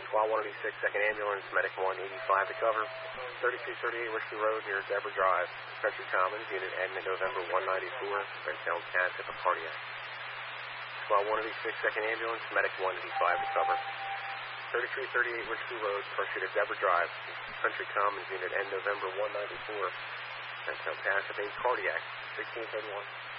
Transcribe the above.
Squad 186, second ambulance, medic 185 to cover. 3338 Whiskey Road near Deborah Drive. Country Commons, unit Edna, November 194, Redtail Cat, hip of cardiac. Squad 186, second ambulance, medic 185 to cover. 3338 Whiskey Road, first unit Deborah Drive. Country Commons, unit N, November 194, Redtail Cat, hip cardiac. 1631.